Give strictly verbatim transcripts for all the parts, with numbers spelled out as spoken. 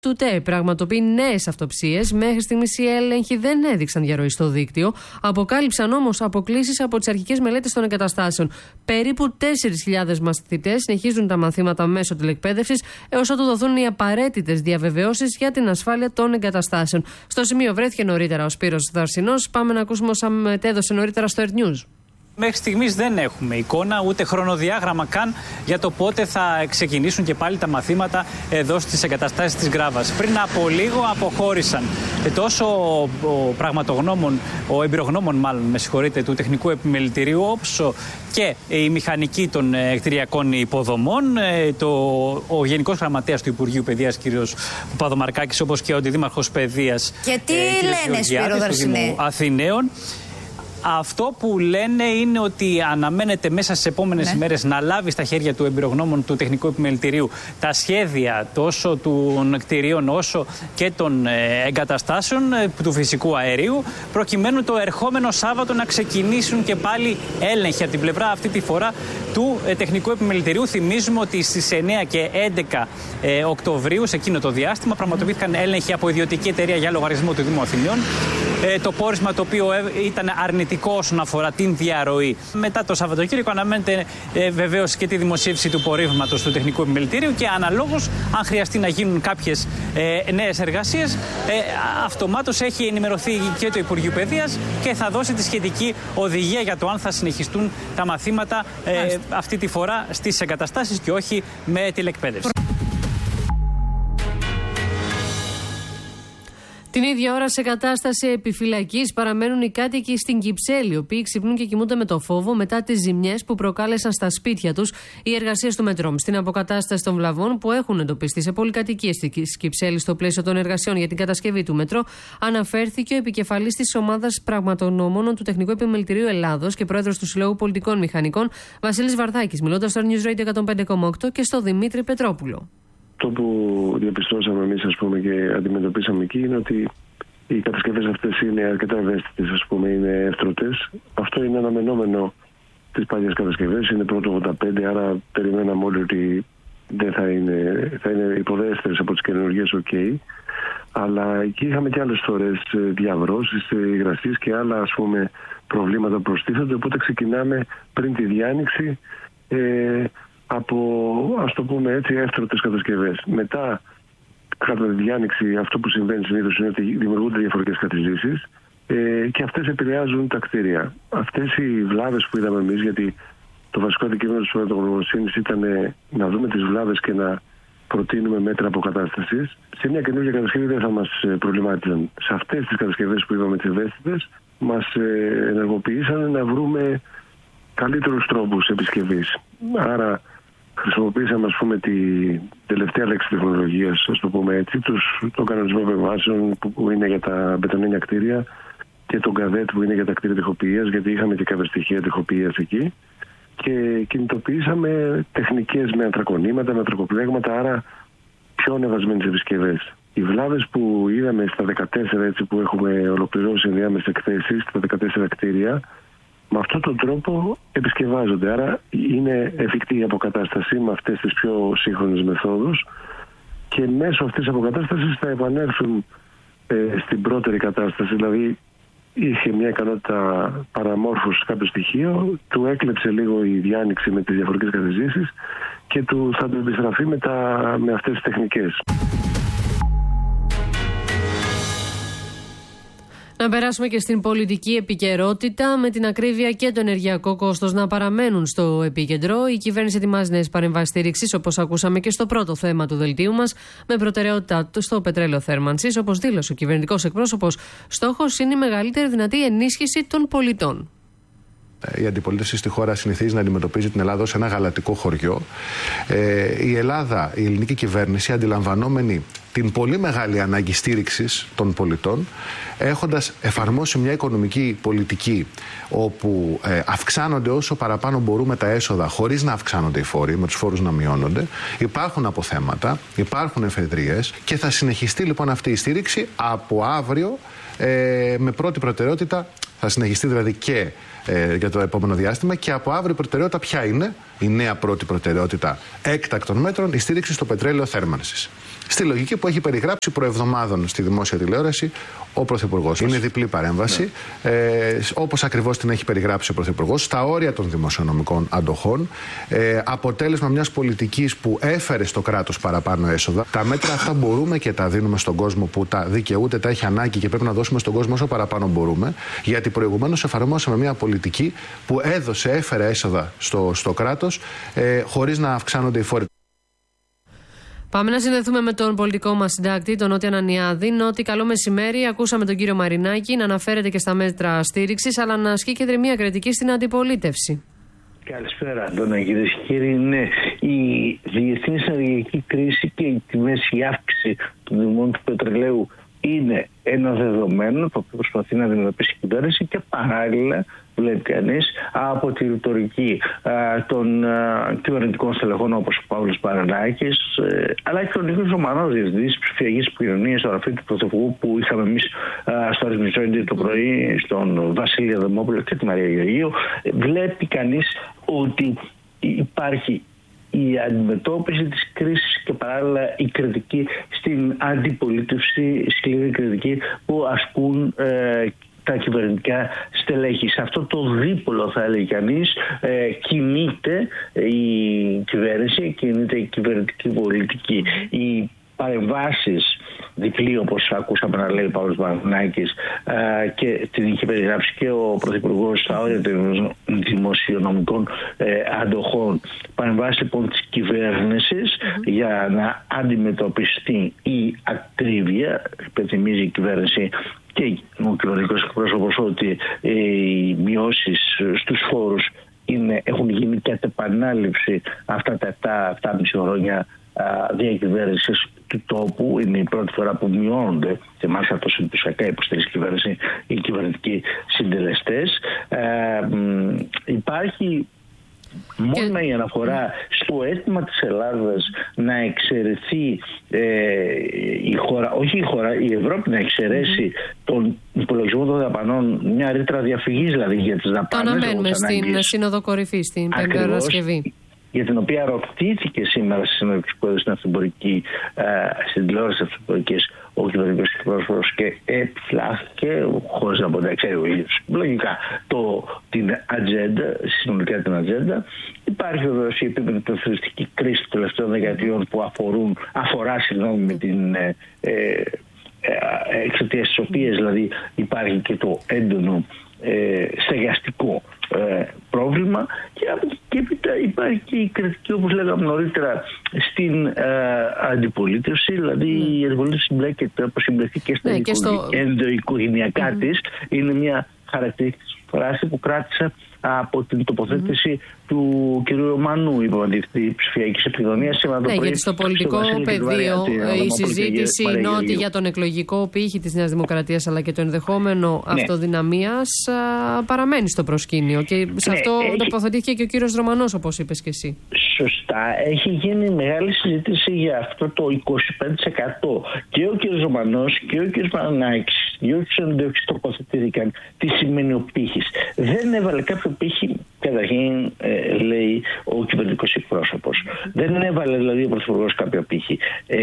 του ΤΕ πραγματοποιεί νέες αυτοψίες. Μέχρι στιγμής οι έλεγχοι δεν έδειξαν διαρροή στο δίκτυο. Αποκάλυψαν όμως αποκλίσεις από τις αρχικές μελέτες των εγκαταστάσεων. Περίπου τέσσερις χιλιάδες μαθητές συνεχίζουν τα μαθήματα μέσω τηλεκπαίδευσης έως ότου δοθούν οι απαραίτητες διαβεβαιώσεις για την ασφάλεια των εγκαταστάσεων. Στο σημείο βρέθηκε νωρίτερα ο Σπύρος Δαρσινός. Πάμε να ακούσουμε όσα μετέδωσε νωρίτερα στο Earth News. Μέχρι στιγμής δεν έχουμε εικόνα ούτε χρονοδιάγραμμα καν για το πότε θα ξεκινήσουν και πάλι τα μαθήματα εδώ στις εγκαταστάσεις της Γκράβας. Πριν από λίγο αποχώρησαν τόσο ο πραγματογνώμων, ο εμπειρογνώμων μάλλον, με συγχωρείτε, του τεχνικού επιμελητηρίου, όσο και οι μηχανικοί των κτηριακών υποδομών, το, ο Γενικός Γραμματέας του Υπουργείου Παιδείας κ. Παπαδομαρκάκης, όπως και ο Αντιδήμαρχος Παιδείας και τι λένε, Σπύρο Δαρσινέ, Αθηναίων. Αυτό που λένε είναι ότι αναμένεται μέσα στις επόμενες ναι. ημέρες να λάβει στα χέρια του εμπειρογνώμων του Τεχνικού Επιμελητηρίου τα σχέδια τόσο των κτηρίων όσο και των εγκαταστάσεων του φυσικού αερίου, προκειμένου το ερχόμενο Σάββατο να ξεκινήσουν και πάλι έλεγχοι από την πλευρά αυτή τη φορά του Τεχνικού Επιμελητηρίου. Θυμίζουμε ότι στις εννέα και έντεκα Οκτωβρίου, σε εκείνο το διάστημα, πραγματοποιήθηκαν έλεγχοι από ιδιωτική εταιρεία για λογαριασμό του Δήμου Αθηναίων. Το πόρισμα το οποίο ήταν αρνητικό όσον αφορά την διαρροή. Μετά το Σαββατοκύριακο αναμένεται ε, βεβαίως και τη δημοσίευση του πορίσματος του Τεχνικού Επιμελητηρίου και αναλόγως, αν χρειαστεί να γίνουν κάποιες ε, νέες εργασίες, ε, αυτομάτως έχει ενημερωθεί και το Υπουργείο Παιδείας και θα δώσει τη σχετική οδηγία για το αν θα συνεχιστούν τα μαθήματα ε, αυτή τη φορά στις εγκαταστάσεις και όχι με τηλεκπαίδευση. Την ίδια ώρα, σε κατάσταση επιφυλακής παραμένουν οι κάτοικοι στην Κυψέλη, οι οποίοι ξυπνούν και κοιμούνται με το φόβο μετά τις ζημιές που προκάλεσαν στα σπίτια τους οι εργασίες του Μετρόμ. Στην αποκατάσταση των βλαβών που έχουν εντοπιστεί σε πολυκατοικίες της Κυψέλης στο πλαίσιο των εργασιών για την κατασκευή του Μετρό, αναφέρθηκε ο επικεφαλής της ομάδας πραγματογνώμονων του Τεχνικού Επιμελητηρίου Ελλάδος και πρόεδρος του Συλλόγου Πολιτικών Μηχανικών, Βασίλης Βαρδάκης, μιλώντας στο News Radio εκατόν πέντε κόμμα οκτώ και στο Δημήτρη Πετρόπουλο. Αυτό που διαπιστώσαμε εμείς, ας πούμε, και αντιμετωπίσαμε εκεί είναι ότι οι κατασκευές αυτές είναι αρκετά ευαίσθητες, ας πούμε, είναι εύτρωτες. Αυτό είναι αναμενόμενο στις παλιές κατασκευές, είναι πρώτο ογδόντα πέντε, άρα περιμέναμε όλοι ότι δεν θα είναι, θα είναι υποδέστερες από τις καινούργιες, οκ. Okay. Αλλά εκεί είχαμε και άλλες φορές διαβρώσεις, υγρασίες και άλλα, ας πούμε, προβλήματα που προστίθενται, οπότε ξεκινάμε πριν τη διάνοιξη ε, από, ας το πούμε έτσι, εύτρωτες κατασκευές. Μετά, κατά τη διάνοιξη, αυτό που συμβαίνει συνήθως είναι ότι δημιουργούνται διαφορετικές κατηζήσεις ε, και αυτές επηρεάζουν τα κτίρια. Αυτές οι βλάβες που είδαμε εμείς, γιατί το βασικό αντικείμενο της πραγματογνωμοσύνης ήταν να δούμε τις βλάβες και να προτείνουμε μέτρα αποκατάστασης, σε μια καινούργια κατασκευή δεν θα μας προβλημάτιζαν. Σε αυτές τις κατασκευές που είπαμε, τις ευαίσθητες, μας ενεργοποιήσαν να βρούμε καλύτερους τρόπους επισκευής. Άρα χρησιμοποίησαμε, ας πούμε, τη τελευταία λέξη τεχνολογίας, ας το πούμε έτσι, τους, τον κανονισμό επεμβάσεων που είναι για τα μπετονένια κτίρια και τον καδέτ που είναι για τα κτίρια τοιχοποιίας, γιατί είχαμε και κάποια στοιχεία τοιχοποιίας εκεί. Και κινητοποιήσαμε τεχνικές με ανθρακονήματα, με ανθρακοπλέγματα, άρα πιο ανεβασμένες επισκευές. Οι βλάβες που είδαμε στα δεκατέσσερα, έτσι, που έχουμε ολοκληρώσει ενδιάμεσες εκθέσεις, στα δεκατέσσερα κτίρια, με αυτόν τον τρόπο επισκευάζονται. Άρα είναι εφικτή η αποκατάσταση με αυτές τις πιο σύγχρονες μεθόδους και μέσω αυτής της αποκατάστασης θα επανέλθουν ε, στην πρώτερη κατάσταση. Δηλαδή είχε μια ικανότητα παραμόρφωσης κάποιο στοιχείο, του έκλεψε λίγο η διάνοιξη με τις διαφορετικές κατηζήσεις και του θα του επιστραφεί με, τα, με αυτές τις τεχνικές. Να περάσουμε και στην πολιτική επικαιρότητα. Με την ακρίβεια και το ενεργειακό κόστος να παραμένουν στο επίκεντρο, η κυβέρνηση ετοιμάζει νέες παρεμβάσεις στήριξης, όπως ακούσαμε και στο πρώτο θέμα του δελτίου μας, με προτεραιότητα στο πετρέλαιο θέρμανσης. Όπως δήλωσε ο κυβερνητικός εκπρόσωπος, στόχος είναι η μεγαλύτερη δυνατή ενίσχυση των πολιτών. Η αντιπολίτευση στη χώρα συνηθίζει να αντιμετωπίζει την Ελλάδα ως ένα γαλατικό χωριό. Ε, η Ελλάδα, η ελληνική κυβέρνηση, αντιλαμβανόμενη την πολύ μεγάλη ανάγκη στήριξης των πολιτών, έχοντας εφαρμόσει μια οικονομική πολιτική όπου ε, αυξάνονται όσο παραπάνω μπορούμε τα έσοδα χωρίς να αυξάνονται οι φόροι, με τους φόρους να μειώνονται, υπάρχουν αποθέματα, υπάρχουν εφεδρίες και θα συνεχιστεί λοιπόν αυτή η στήριξη από αύριο ε, με πρώτη προτεραιότητα, θα συνεχιστεί δηλαδή και ε, για το επόμενο διάστημα και από αύριο η προτεραιότητα ποια είναι, η νέα πρώτη προτεραιότητα έκτακτων μέτρων, η στήριξη στο πετρέλαιο θέρμανσης. στη λογική που έχει περιγράψει προεβδομάδων στη δημόσια τηλεόραση ο Πρωθυπουργός. Είναι διπλή παρέμβαση, ναι. ε, όπως ακριβώς την έχει περιγράψει ο Πρωθυπουργός, στα όρια των δημοσιονομικών αντοχών, ε, αποτέλεσμα μιας πολιτικής που έφερε στο κράτος παραπάνω έσοδα. Τα μέτρα αυτά μπορούμε και τα δίνουμε στον κόσμο που τα δικαιούται, τα έχει ανάγκη και πρέπει να δώσουμε στον κόσμο όσο παραπάνω μπορούμε, γιατί προηγουμένως εφαρμόσαμε μια πολιτική που έδωσε, έφερε έσοδα στο, στο κράτος, ε, χωρίς να αυξάνονται οι φόροι. Πάμε να συνδεθούμε με τον πολιτικό μας συντάκτη, τον Νότι Ανανιάδη. Νότι, καλό μεσημέρι. Ακούσαμε τον κύριο Μαρινάκη να αναφέρεται και στα μέτρα στήριξης, αλλά να ασκεί και μια κριτική στην αντιπολίτευση. Καλησπέρα, Αντώνα, κυρίες και κύριοι. Ναι, η διεθνής ενεργειακή κρίση και η τιμές, η αύξηση των τιμών του πετρελαίου είναι ένα δεδομένο το οποίο προσπαθεί να αντιμετωπίσει η κυβέρνηση και παράλληλα βλέπει κανείς από τη ρητορική α, των α, κυβερνητικών στελεχών όπως ο Παύλος Μαρινάκης, ε, αλλά και ο Νίκος Ρωμανός, διευθυντής ψηφιακής επικοινωνίας στο γραφείο του Πρωθυπουργού που είχαμε εμείς α, στο Αριθμιστό το πρωί, στον Βασίλη Αδαμόπουλο και τη Μαρία Γεωργίου. Βλέπει κανείς ότι υπάρχει η αντιμετώπιση της κρίσης και παράλληλα η κριτική στην αντιπολίτευση, σκληρή κριτική που ασκούν ε, τα κυβερνητικά στελέχη. Σε αυτό το δίπολο, θα έλεγε κανείς, ε, κινείται η κυβέρνηση, κινείται η κυβερνητική πολιτική. Οι παρεμβάσεις διπλή, όπως ακούσαμε να λέει ο Παύλος Μαρινάκης, ε, και την είχε περιγράψει και ο Πρωθυπουργός στα όρια των δημοσιονομικών ε, αντοχών. Παρεμβάσεις λοιπόν της κυβέρνησης mm-hmm. για να αντιμετωπιστεί η ακρίβεια. Υπενθυμίζει η κυβέρνηση και ο κυβερνητικός εκπρόσωπος ότι ε, οι μειώσεις στους φόρους είναι, έχουν γίνει κατ' επανάληψη αυτά τα επτά με μισή χρόνια διακυβέρνησης του τόπου. Είναι η πρώτη φορά που μειώνονται, και μάλιστα τόσο εντυπωσιακά υποστηρίζει η κυβέρνηση, οι κυβερνητικοί συντελεστές. Ε, υπάρχει μόνο και... η αναφορά στο αίτημα της Ελλάδας να εξαιρεθεί ε, η χώρα, όχι η χώρα, η Ευρώπη να εξαιρέσει mm-hmm. τον υπολογισμό των δαπανών, μια ρήτρα διαφυγής δηλαδή για τις δαπάνες. Το αναμένουμε στην Σύνοδο Κορυφής, στην Πέμπτη Παρασκευή, για την οποία ρωτήθηκε σήμερα στη συνέντευξη που έδωσε στην Αυτομπορική, ε, στην τηλεόραση Αυτομπορικής, ο κυβερνητικός εκπρόσωπος και επιφυλάχθηκε, χωρίς να μπορεί να ξέρει ο ίδιος λογικά το, την ατζέντα, συνολικά την ατζέντα. Υπάρχει βεβαίως η επίπεδη πληθωριστική κρίση των τελευταίων δεκαετιών που αφορούν, αφορά συγγνώμη, με την ε, ε, εξαιτίας της οποίας δηλαδή υπάρχει και το έντονο ε, στεγαστικό ε, πρόβλημα, και από εκεί και έπειτα υπάρχει και η κριτική, όπως λέγαμε νωρίτερα, στην ε, αντιπολίτευση. Δηλαδή mm. η αντιπολίτευση συμπλέκεται, όπως συμπλεκθεί και στα ναι, στο... ενδοοικογενειακά mm. της. Είναι μια χαρακτηριστική φράση που κράτησα από την τοποθέτηση mm-hmm. του κ. Ρωμανού, υπομαντηφτή ψηφιακής επικοινωνίας. Ναι, γιατί στο πολιτικό πεδίο η συζήτηση είναι ότι για τον εκλογικό πύχη της Νέας Δημοκρατίας αλλά και το ενδεχόμενο ναι. αυτοδυναμίας α, παραμένει στο προσκήνιο. Και σε ναι, αυτό έχει... τοποθετήθηκε και ο κύριος Ρωμανός, όπως είπες και εσύ. Σωστά. Έχει γίνει μεγάλη συζήτηση για αυτό το είκοσι πέντε τοις εκατό. Και ο κ. Ρωμανός και ο κ. Μαρινάκης και ο κ. Συνδέξης τοποθετήθηκαν τι σημαίνει ο πύχης. Δεν έβαλε κάποιο πύχη, καταρχήν, ε, λέει ο κυβερνητικός εκπρόσωπος. Δεν έβαλε δηλαδή ο Πρωθυπουργός κάποιο πύχη.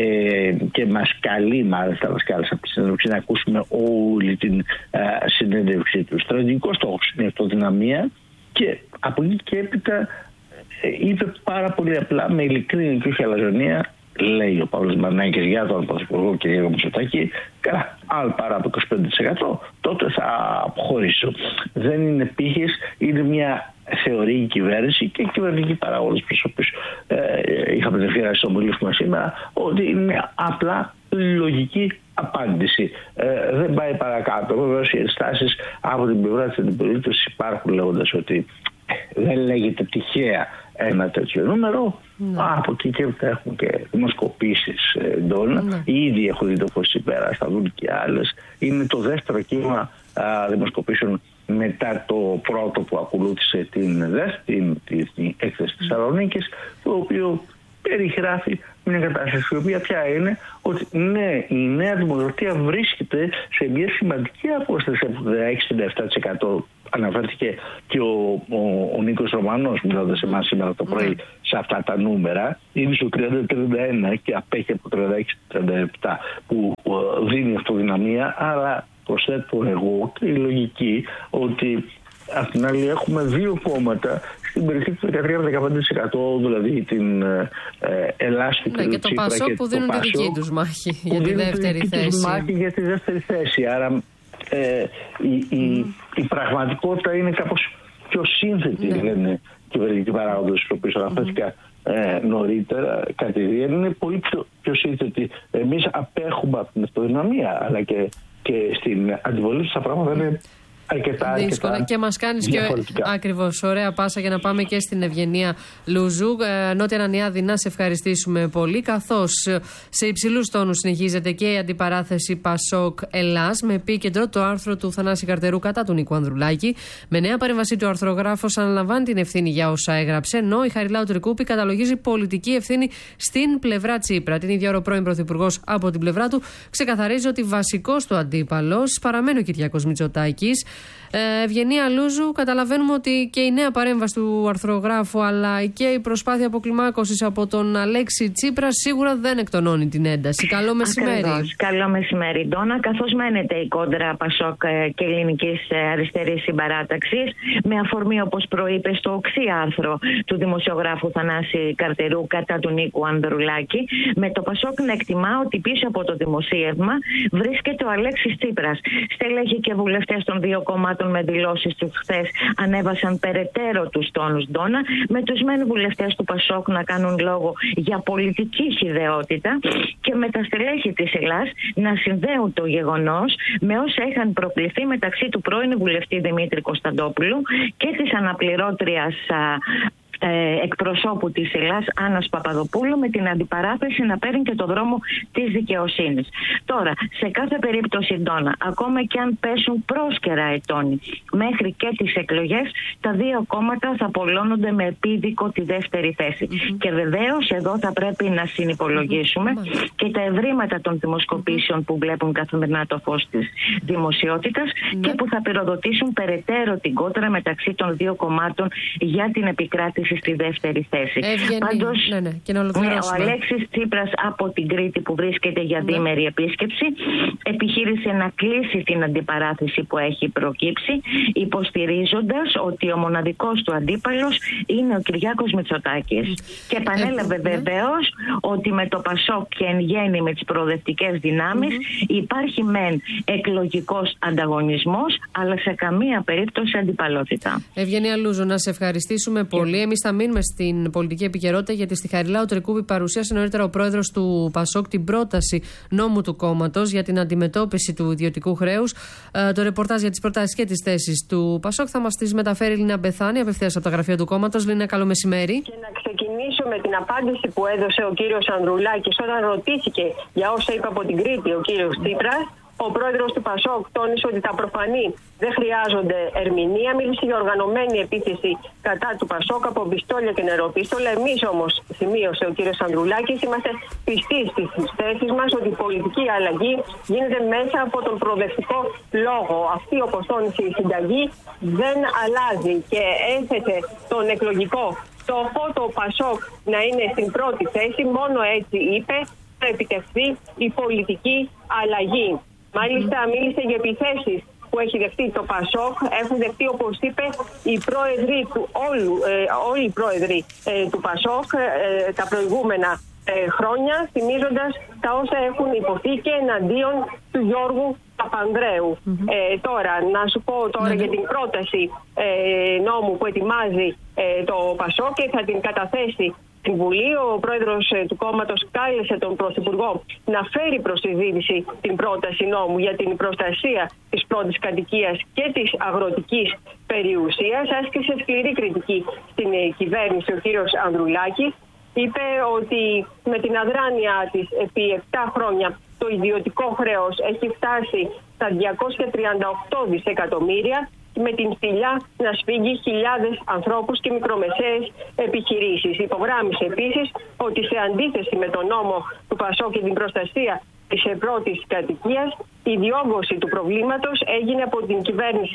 Ε, και μας καλεί, μάλιστα, μας κάλεσε από τη συνέντευξη να ακούσουμε όλη την ε, συνέντευξή του. Στρατηγικός στόχος είναι η αυτοδυναμία, και από εκεί και έπειτα ε, είπε πάρα πολύ απλά, με ειλικρίνη και όχι αλαζονία, λέει ο Παύλος Μαρινάκης για τον Πρωθυπουργό κ. Μητσοτάκη, καλά, αν παρά από είκοσι πέντε τοις εκατό τότε θα αποχωρήσω. Δεν είναι πύχης, είναι μια θεωρεί η κυβέρνηση και οι κυβερνητικοί παράγοντες προς οποίους ε, είχαμε την ευκαιρία στο μιλήσουμε σήμερα, ότι είναι μια απλά λογική απάντηση. Ε, δεν πάει παρακάτω. Βεβαίως οι ενστάσεις από την πλευρά της αντιπολίτευσης υπάρχουν, λέγοντας ότι δεν λέγεται τυχαία ένα τέτοιο νούμερο. Ναι. Από εκεί και έπειτα έχουν και δημοσκοπήσεις εντόνα. Ναι. Ήδη έχω δει το φως πέρα, θα δουν και άλλες. Είναι το δεύτερο κύμα α, δημοσκοπήσεων μετά το πρώτο που ακολούθησε την ΔΕΘ, την, την, την έκθεση της Θεσσαλονίκης, το οποίο περιγράφει μια κατάσταση, η οποία πια είναι ότι ναι, η Νέα Δημοκρατία βρίσκεται σε μια σημαντική απόσταση από το εξήντα επτά τοις εκατό αναφέρθηκε και ο, ο, ο Νίκος Ρωμανός, μιλώντας σε εμάς σήμερα το πρωί, mm. σε αυτά τα νούμερα, είναι στο τριάντα τριάντα ένα και απέχει από τριάντα έξι τριάντα επτά, που uh, δίνει αυτοδυναμία. Άρα προσθέτω εγώ η λογική ότι απ' την άλλη έχουμε δύο κόμματα στην περιοχή του δεκατρία με δεκαπέντε τοις εκατό, δηλαδή την ε, Ελλάς, ναι, και το Πασόκ που δίνουν τη δική τους μάχη για τη δεύτερη θέση. Μάχη για τη δεύτερη θέση. Άρα ε, η, mm. η, η πραγματικότητα είναι κάπως πιο σύνθετη, ναι. λένε κυβερνητικοί παράγοντες, στους οποίους αναφέρθηκα mm. ε, νωρίτερα. Κατηδίαν είναι πολύ πιο, πιο σύνθετη. Εμείς απέχουμε από την αυτοδυναμία, αλλά και, και στην αντιπολίτευση τα πράγματα είναι αρκετά, δύσκολα. Και μας κάνεις και ακριβώς ωραία πάσα για να πάμε και στην Ευγενία Λούζου. Ε, Νότια Νανιάδη, να σε ευχαριστήσουμε πολύ. Καθώς σε υψηλούς τόνους συνεχίζεται και η αντιπαράθεση Πασόκ Ελλάς, με επίκεντρο το άρθρο του Θανάση Καρτερού κατά του Νίκου Ανδρουλάκη. Με νέα παρέμβαση του αρθρογράφος αναλαμβάνει την ευθύνη για όσα έγραψε, ενώ η Χαριλάου Τρικούπη καταλογίζει πολιτική ευθύνη στην πλευρά Τσίπρα. Την ίδια ώρα ο πρώην Πρωθυπουργός από την πλευρά του ξεκαθαρίζει ότι βασικός του αντίπαλος παραμένει ο Κυριάκος Μητσοτάκης. Ε, Ευγενία Λούζου, καταλαβαίνουμε ότι και η νέα παρέμβαση του αρθρογράφου αλλά και η προσπάθεια αποκλιμάκωσης από τον Αλέξη Τσίπρα σίγουρα δεν εκτονώνει την ένταση. Καλό μεσημέρι. Ακριβώς. Καλό μεσημέρι, Ντόνα. Καθώς μένεται η κόντρα Πασόκ και Ελληνικής Αριστερής Συμπαράταξης, με αφορμή, όπως προείπε, στο οξύ άρθρο του δημοσιογράφου Θανάση Καρτερού κατά του Νίκου Ανδρουλάκη, με το Πασόκ να εκτιμά ότι πίσω από το δημοσίευμα βρίσκεται ο Αλέξης Τσίπρας. Στελέχοι και βουλευτές των δύο κομμάτων με δηλώσεις τους χθες ανέβασαν περαιτέρω τους τόνους, Ντόνα, με τους μεν βουλευτές του Πασόκ να κάνουν λόγο για πολιτική χυδαιότητα και με τα στελέχη της Ελλάς να συνδέουν το γεγονός με όσα είχαν προκληθεί μεταξύ του πρώην βουλευτή Δημήτρη Κωνσταντόπουλου και της αναπληρώτριας Ε, εκπροσώπου της Ελλάς Άννας Παπαδοπούλου, με την αντιπαράθεση να παίρνει και το δρόμο της δικαιοσύνης. Τώρα, σε κάθε περίπτωση, Ντόνα, ακόμα και αν πέσουν πρόσκαιρα οι τόνοι μέχρι και τις εκλογές, τα δύο κόμματα θα απολώνονται με επίδικο τη δεύτερη θέση. Mm-hmm. Και βεβαίως εδώ θα πρέπει να συνυπολογίσουμε mm-hmm. και τα ευρήματα των δημοσκοπήσεων mm-hmm. που βλέπουν καθημερινά το φως της δημοσιότητας mm-hmm. και που θα πυροδοτήσουν περαιτέρω την κόντρα μεταξύ των δύο κομμάτων για την επικράτηση στη δεύτερη θέση. Ευγενή. Πάντως, ναι, ναι. Και να ναι, ο Αλέξης Τσίπρας από την Κρήτη, που βρίσκεται για διήμερη ναι. επίσκεψη, επιχείρησε να κλείσει την αντιπαράθεση που έχει προκύψει, υποστηρίζοντας ότι ο μοναδικός του αντίπαλος είναι ο Κυριάκος Μητσοτάκης. Mm. Και επανέλαβε ε, βεβαίως ναι. ότι με το Πασόκ και εν γέννη με τις προοδευτικές δυνάμεις mm-hmm. υπάρχει μεν εκλογικός ανταγωνισμός, αλλά σε καμία περίπτωση αντιπαλότητα. Ευγενία Λούζου, να σε ευχαριστήσουμε πολύ. Εμείς θα μείνουμε στην πολιτική επικαιρότητα, γιατί στη Χαριλάου Τρικούπη παρουσίασε νωρίτερα ο πρόεδρος του Πασόκ την πρόταση νόμου του κόμματος για την αντιμετώπιση του ιδιωτικού χρέους. Ε, το ρεπορτάζ για τις προτάσεις και τις θέσεις του Πασόκ θα μας τις μεταφέρει η Λίνα Μπεθάνη, απευθείας από τα γραφεία του κόμματος. Λίνα, καλό μεσημέρι. Και να ξεκινήσω με την απάντηση που έδωσε ο κύριος Ανδρουλάκης όταν ρωτήθηκε για όσα είπε από την Κρήτη ο κύριος Τσίπρας. Ο πρόεδρος του Πασόκ τόνισε ότι τα προφανή δεν χρειάζονται ερμηνεία. Μίλησε για οργανωμένη επίθεση κατά του Πασόκ από πιστόλια και νεροπίστολα. Εμείς όμως, σημείωσε ο κύριος Ανδρουλάκης, είμαστε πιστοί στις θέσεις μας ότι η πολιτική αλλαγή γίνεται μέσα από τον προοδευτικό λόγο. Αυτή, όπως τόνισε η συνταγή, δεν αλλάζει και έθεσε τον εκλογικό στόχο το Πασόκ να είναι στην πρώτη θέση. Μόνο έτσι, είπε, θα επιτευχθεί η πολιτική αλλαγή. Μάλιστα, μίλησε για επιθέσεις που έχει δεχτεί το Πασόκ. Έχουν δεχτεί, όπως είπε, οι πρόεδροι του όλου, ε, όλοι οι πρόεδροι ε, του Πασόκ ε, τα προηγούμενα ε, χρόνια, θυμίζοντας τα όσα έχουν υποθεί και εναντίον του Γιώργου Παπανδρέου. Mm-hmm. Ε, τώρα, να σου πω τώρα mm-hmm. για την πρόταση ε, νόμου που ετοιμάζει ε, το Πασόκ και θα την καταθέσει στην Βουλή. Ο πρόεδρος του κόμματος κάλεσε τον Πρωθυπουργό να φέρει προς συζήτηση την πρόταση νόμου για την προστασία της πρώτης κατοικίας και της αγροτικής περιουσίας. Άσκησε σκληρή κριτική στην κυβέρνηση ο κύριος Ανδρουλάκης. Είπε ότι με την αδράνεια της επί επτά χρόνια το ιδιωτικό χρέος έχει φτάσει στα διακόσια τριάντα οκτώ δισεκατομμύρια, με την σπηλιά να σφίγγει χιλιάδες ανθρώπους και μικρομεσαίες επιχειρήσεις. Υπογράμμισε επίσης ότι σε αντίθεση με τον νόμο του Πασόκ και την προστασία της πρώτης κατοικίας, η διόγκωση του προβλήματος έγινε από την κυβέρνηση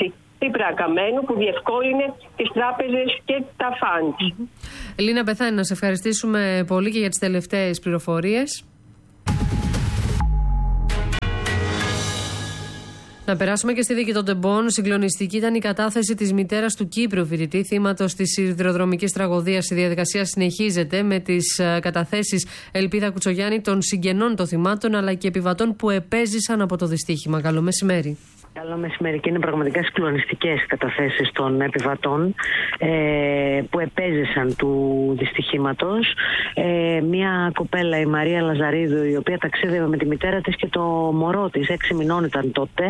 Τσίπρα Καμένου, που διευκόλυνε τις τράπεζες και τα funds. Mm-hmm. Λίνα Πεθάνη, να σε ευχαριστήσουμε πολύ και για τις τελευταίες πληροφορίες. Να περάσουμε και στη δίκη των τεμπών. Συγκλονιστική ήταν η κατάθεση της μητέρας του Κύπριου φοιτητή, θύματος της σιδηροδρομικής τραγωδίας. Η διαδικασία συνεχίζεται με τις καταθέσεις Ελπίδα Κουτσογιάννη των συγγενών των θυμάτων αλλά και επιβατών που επέζησαν από το δυστύχημα. Καλό μεσημέρι. Καλό μεσημέρι, και είναι πραγματικά συγκλονιστικές καταθέσεις των επιβατών ε, που επέζησαν του δυστυχήματος. Ε, μια κοπέλα, η Μαρία Λαζαρίδου, η οποία ταξίδευε με τη μητέρα της και το μωρό της, έξι μηνών ήταν τότε,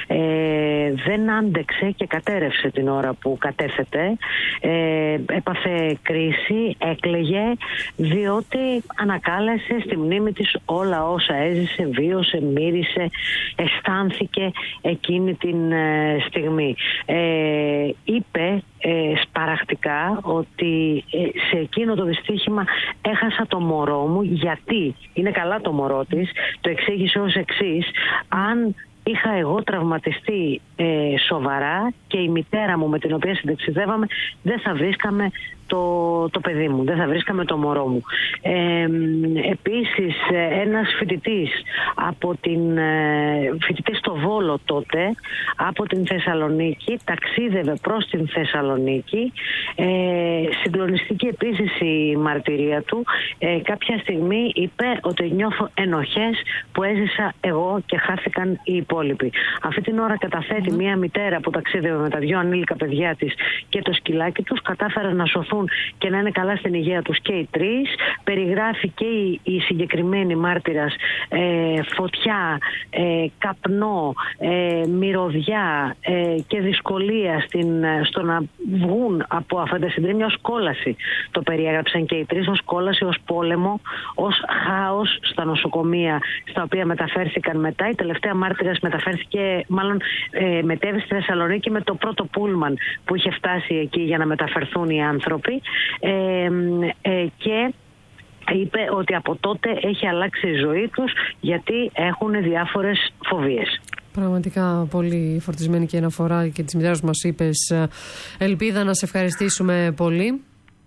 ε, δεν άντεξε και κατέρευσε την ώρα που κατέφεται. Ε, έπαθε κρίση, έκλαιγε, διότι ανακάλεσε στη μνήμη της όλα όσα έζησε, βίωσε, μύρισε, αισθάνθηκε εκείνη την ε, στιγμή. Ε, είπε ε, σπαραχτικά ότι ε, σε εκείνο το δυστύχημα έχασα το μωρό μου, γιατί είναι καλά το μωρό της. Το εξήγησε ως εξής: αν είχα εγώ τραυματιστεί ε, σοβαρά και η μητέρα μου με την οποία συνταξιδεύαμε, δεν θα βρίσκαμε το, το παιδί μου, δεν θα βρίσκαμε το μωρό μου. Ε, επίσης, ένας φοιτητής από την ε, φοιτητής στο Βόλο τότε, από την Θεσσαλονίκη, ταξίδευε προς την Θεσσαλονίκη. Ε, συγκλονιστική επίσης η μαρτυρία του. Ε, κάποια στιγμή είπε ότι νιώθω ενοχές που έζησα εγώ και χάθηκαν οι υπόλοιποι. Αυτή την ώρα καταθέτει μια μητέρα που ταξίδευε με τα δυο ανήλικα παιδιά της και το σκυλάκι τους, κατάφεραν να σωθούν και να είναι καλά στην υγεία τους και οι τρεις. Περιγράφει και η, η συγκεκριμένη μάρτυρας ε, φωτιά, ε, καπνό, ε, μυρωδιά ε, και δυσκολία στην, στο να βγουν από αυτά τα συντρίμμια, ως κόλαση. Το περιέγραψαν και οι τρεις, ως κόλαση, ως πόλεμο, ως χάος στα νοσοκομεία στα οποία μεταφέρθηκαν μετά. Η τελευταία μάρτυρας μεταφέρθηκε, μάλλον ε, μετέβη στη Θεσσαλονίκη με το πρώτο πούλμαν που είχε φτάσει εκεί για να μεταφερθούν οι άνθρωποι. Ε, ε, και είπε ότι από τότε έχει αλλάξει η ζωή τους, γιατί έχουν διάφορες φοβίες. Πραγματικά πολύ φορτισμένη και αναφορά και της μητέρας που μας είπες, Ελπίδα. Να σε ευχαριστήσουμε πολύ.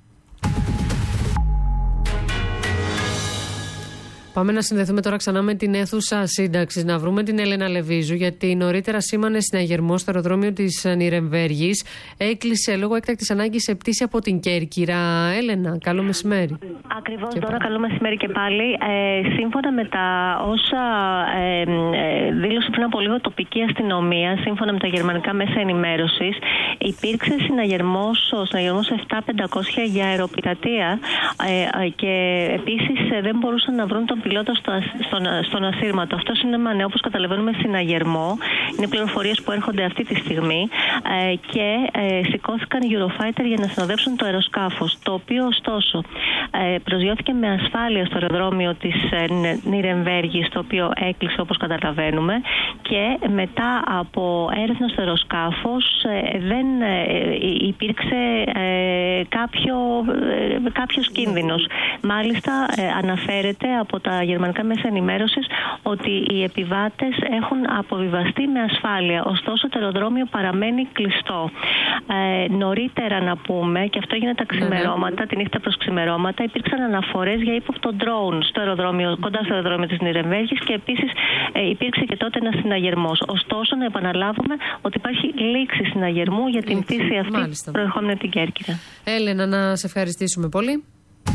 Πάμε να συνδεθούμε τώρα ξανά με την αίθουσα σύνταξης, να βρούμε την Έλενα Λεβίζου, γιατί νωρίτερα σήμανε συναγερμό στο αεροδρόμιο της Νιρεμβέργης. Έκλεισε λόγω έκτακτης ανάγκης σε πτήση από την Κέρκυρα. Έλενα, καλό μεσημέρι. Ακριβώς, τώρα καλό μεσημέρι και πάλι. Ε, σύμφωνα με τα όσα ε, ε, δήλωσε πριν από λίγο τοπική αστυνομία, σύμφωνα με τα γερμανικά μέσα ενημέρωσης, υπήρξε συναγερμός, ο συναγερμός επτά χιλιάδες πεντακόσια για αεροπειρατεία ε, και επίσης δεν μπορούσαν να βρουν τον πιλότο στο, στον, στον ασύρματο. Αυτό είναι ένα νέο, όπως καταλαβαίνουμε, συναγερμό. Είναι πληροφορίες που έρχονται αυτή τη στιγμή ε, και ε, σηκώθηκαν οι Eurofighter για να συνοδεύσουν το αεροσκάφος, το οποίο ωστόσο ε, προσγειώθηκε με ασφάλεια στο αεροδρόμιο της ε, Νιρεμβέργης, το οποίο έκλεισε, όπως καταλαβαίνουμε, και μετά από έρευνα στο αεροσκάφος ε, δεν ε, υπήρξε ε, κάποιο, ε, κάποιος κίνδυνος. Μάλιστα ε, αναφέρεται από τα γερμανικά μέσα ενημέρωσης ότι οι επιβάτες έχουν αποβιβαστεί με ασφάλεια. Ωστόσο το αεροδρόμιο παραμένει κλειστό. Ε, νωρίτερα να πούμε, και αυτό έγινε τα ξημερώματα, τη νύχτα προς ξημερώματα, υπήρξαν αναφορές για ύποπτο ντρόουν στο αεροδρόμιο, κοντά στο αεροδρόμιο της Νιρεμβέργης, και επίσης ε, υπήρξε και τότε ένας συναγερμός. Ωστόσο, να επαναλάβουμε ότι υπάρχει λήξη συναγερμού για την πτήση αυτή προερχόμενη την Κέρκυρα. Έλενα, να σε ευχαριστήσουμε πολύ.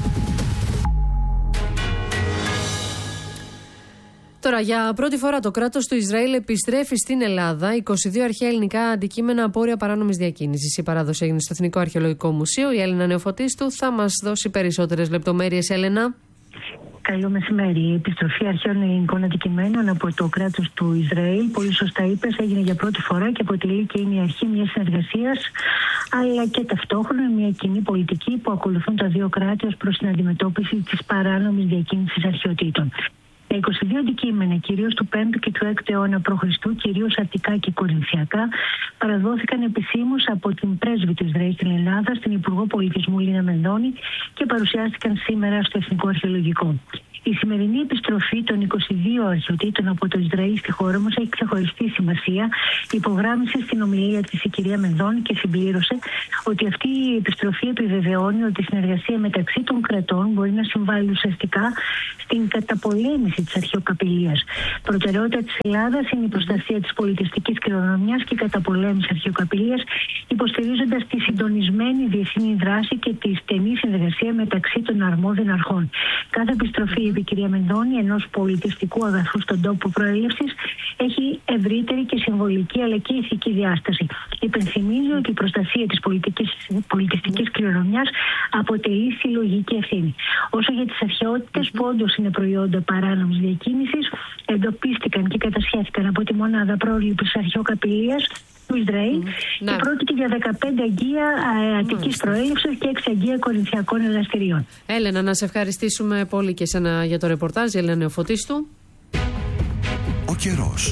Τώρα, για πρώτη φορά το κράτος του Ισραήλ επιστρέφει στην Ελλάδα είκοσι δύο αρχαία ελληνικά αντικείμενα απόρρια παράνομης διακίνησης. Η παράδοση έγινε στο Εθνικό Αρχαιολογικό Μουσείο. Η Έλληνα Νεοφωτίστου θα μας δώσει περισσότερες λεπτομέρειες. Έλενα. Καλό μεσημέρι. Η επιστροφή αρχαίων ελληνικών αντικειμένων από το κράτος του Ισραήλ, πολύ σωστά είπες, έγινε για πρώτη φορά και αποτελεί και είναι η αρχή μιας συνεργασίας, αλλά και ταυτόχρονα μια κοινή πολιτική που ακολουθούν τα δύο κράτη ως προς την αντιμετώπιση της παράνομης διακίνησης αρχαιοτήτων. Τα είκοσι δύο αντικείμενα, κυρίως του πέμπτου και του έκτου αιώνα π.Χ., κυρίως αττικά και κορινθιακά, παραδόθηκαν επισήμως από την πρέσβη του Ισραήλ στην Ελλάδα, στην Υπουργό Πολιτισμού Λίνα Μενδώνη, και παρουσιάστηκαν σήμερα στο Εθνικό Αρχαιολογικό. Η σημερινή επιστροφή των είκοσι δύο αρχαιοτήτων από το Ισραήλ στη χώρα μας έχει ξεχωριστή σημασία. Υπογράμμισε στην ομιλία της η κυρία Μενδώνη και συμπλήρωσε ότι αυτή η επιστροφή επιβεβαιώνει ότι η συνεργασία μεταξύ των κρατών μπορεί να συμβάλλει ουσιαστικά στην καταπολέμηση της αρχαιοκαπηλείας. Προτεραιότητα της Ελλάδας είναι η προστασία της πολιτιστικής κληρονομιάς και η καταπολέμηση αρχαιοκαπηλείας, υποστηρίζοντας τη συντονισμένη διεθνή δράση και τη στενή συνεργασία μεταξύ των αρμόδιων αρχών. Κάθε επιστροφή, είπε η κυρία Μενδώνη, ενός πολιτιστικού αγαθού στον τόπο προέλευσης έχει ευρύτερη και συμβολική αλλά και ηθική διάσταση. Υπενθυμίζει ότι η προστασία της πολιτιστικής κληρονομιάς αποτελεί συλλογική ευθύνη. Όσο για τις αρχαιότητες που όντως είναι προϊόντα παράνομης διακίνησης, εντοπίστηκαν και κατασχέθηκαν από τη μονάδα πρόληψης αρχαιοκαπηλείας του Ισραήλ mm. και ναι. πρόκειται για δεκαπέντε αγγεία αττικής προέλευσης και έξι αγγεία κορινθιακών εργαστηρίων. Έλενα, να σε ευχαριστήσουμε πολύ και εσένα για το ρεπορτάζ, η Έλενα Νεοφωτίστου. Ο καιρός.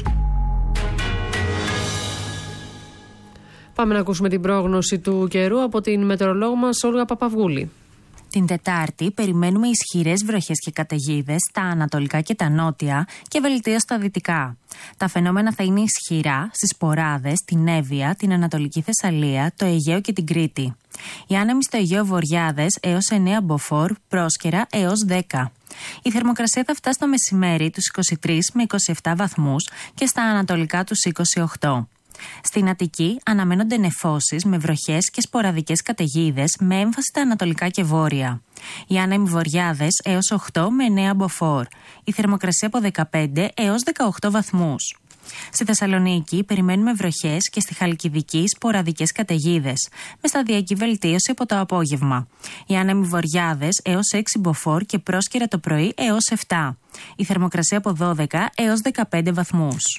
Πάμε να ακούσουμε την πρόγνωση του καιρού από την μετεωρολόγο μας Όλγα Παπαυγούλη. Την Τετάρτη περιμένουμε ισχυρές βροχές και καταιγίδες στα ανατολικά και τα νότια και βελτίωση στα δυτικά. Τα φαινόμενα θα είναι ισχυρά στις Ποράδες, την Εύβοια, την Ανατολική Θεσσαλία, το Αιγαίο και την Κρήτη. Οι άνεμοι στο Αιγαίο Βοριάδες έως εννέα μποφόρ, Πρόσκαιρα έως δέκα. Η θερμοκρασία θα φτάσει το μεσημέρι τους είκοσι τρεις με είκοσι επτά βαθμούς και στα ανατολικά τους είκοσι οκτώ. Στην Αττική αναμένονται νεφώσεις με βροχές και σποραδικές καταιγίδες με έμφαση στα ανατολικά και βόρεια. Οι άνεμοι Βοριάδες έως οκτώ με εννέα μποφόρ. Η θερμοκρασία από δεκαπέντε έως δεκαοκτώ βαθμούς. Στη Θεσσαλονίκη περιμένουμε βροχές και στη Χαλκιδική σποραδικές καταιγίδες, με σταδιακή βελτίωση από το απόγευμα. Οι άνεμοι Βοριάδες έως έξι μποφόρ και Πρόσκαιρα το πρωί έως επτά. Η θερμοκρασία από δώδεκα έως δεκαπέντε βαθμούς.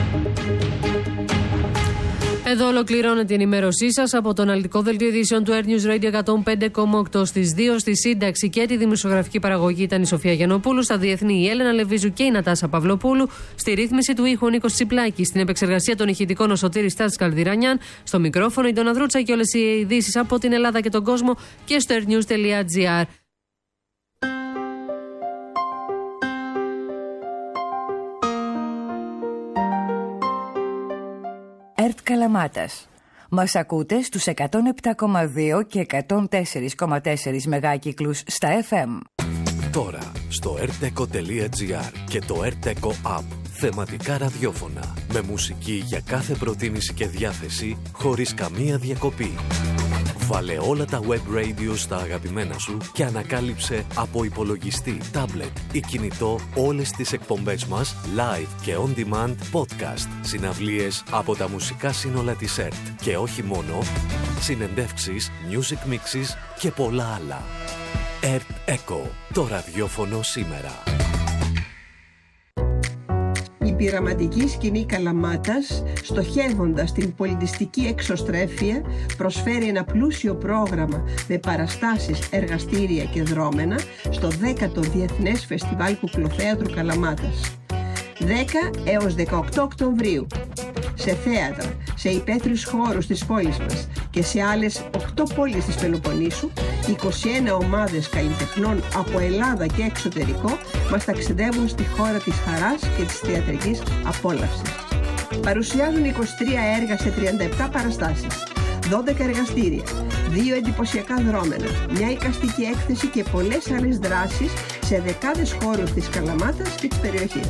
Εδώ ολοκληρώνεται η ενημέρωσή σας από το αναλυτικό δελτίο ειδήσεων του Air News Radio εκατόν πέντε κόμμα οκτώ. Στις δύο στη σύνταξη και τη δημοσιογραφική παραγωγή ήταν η Σοφία Γιαννοπούλου, στα διεθνή η Έλενα Λεβίζου και η Νατάσα Παυλοπούλου, στη ρύθμιση του ήχου Νίκος Τσιπλάκη, στην επεξεργασία των ηχητικών ο Σωτήρης Στάτης Καλδυρανιάν, στο μικρόφωνο η Ντόνα Δρούτσα και όλες οι ειδήσεις από την Ελλάδα και τον κόσμο και στο airnews τελεία gr. ΕΡΤ Καλαμάτας. Μας ακούτε στους εκατόν επτά κόμμα δύο και εκατόν τέσσερα κόμμα τέσσερα μεγάκυκλους στα εφ εμ. Τώρα στο ερτεκο τελεία gr και το ερτεκο App. Θεματικά ραδιόφωνα με μουσική για κάθε προτίμηση και διάθεση χωρίς καμία διακοπή. Βάλε όλα τα web radio στα αγαπημένα σου και ανακάλυψε από υπολογιστή, τάμπλετ ή κινητό όλες τις εκπομπές μας live και on demand podcast, συναυλίες από τα μουσικά σύνολα της ΕΡΤ και όχι μόνο, συνεντεύξεις, music mixes και πολλά άλλα. ΕΡΤ Echo, το ραδιόφωνο σήμερα. Η πειραματική σκηνή Καλαμάτας, στοχεύοντας την πολιτιστική εξωστρέφεια, προσφέρει ένα πλούσιο πρόγραμμα με παραστάσεις, εργαστήρια και δρόμενα στο δέκατο Διεθνές Φεστιβάλ Κουκλοθέατρου Καλαμάτας. δέκα έως δεκαοκτώ Οκτωβρίου. Σε θέατρα, σε υπαίθριους χώρους της πόλης μας και σε άλλες οκτώ πόλεις της Πελοποννήσου, είκοσι ένα ομάδες καλλιτεχνών από Ελλάδα και εξωτερικό μας ταξιδεύουν στη χώρα της χαράς και της θεατρικής απόλαυσης. Παρουσιάζουν είκοσι τρία έργα σε τριάντα επτά παραστάσεις, δώδεκα εργαστήρια, δύο εντυπωσιακά δρόμενα, μια εικαστική έκθεση και πολλές άλλες δράσεις σε δεκάδες χώρους της Καλαμάτας και της περιοχής.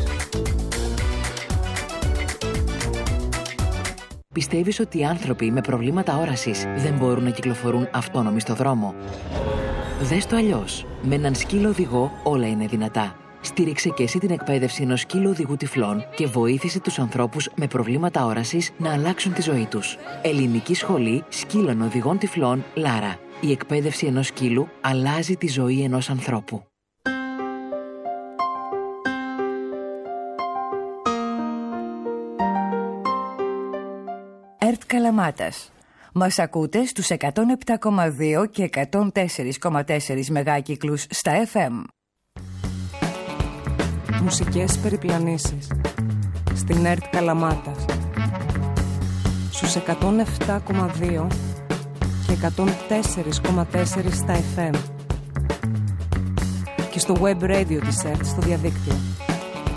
Πιστεύεις ότι οι άνθρωποι με προβλήματα όρασης δεν μπορούν να κυκλοφορούν αυτόνομοι στο δρόμο? Δες το αλλιώς. Με έναν σκύλο οδηγό όλα είναι δυνατά. Στήριξε και εσύ την εκπαίδευση ενός σκύλου οδηγού τυφλών και βοήθησε τους ανθρώπους με προβλήματα όρασης να αλλάξουν τη ζωή τους. Ελληνική Σχολή Σκύλων Οδηγών Τυφλών Λάρα. Η εκπαίδευση ενός σκύλου αλλάζει τη ζωή ενός ανθρώπου. ΕΡΤ Καλαμάτας. Μας ακούτε στους εκατόν επτά κόμμα δύο και εκατόν τέσσερα κόμμα τέσσερα μεγάκυκλους στα εφ εμ. Μουσικές περιπλανήσεις στην ΕΡΤ Καλαμάτας στους εκατόν επτά κόμμα δύο και εκατόν τέσσερα κόμμα τέσσερα στα εφ εμ και στο web radio της ΕΡΤ στο διαδίκτυο.